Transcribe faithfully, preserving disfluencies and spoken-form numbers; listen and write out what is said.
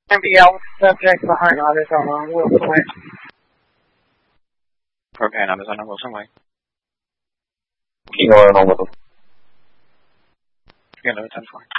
M B L, subject behind others on Wilson Way. Propane numbers on Wilson Way. Kilo on Wilson. Yeah, no, ten four.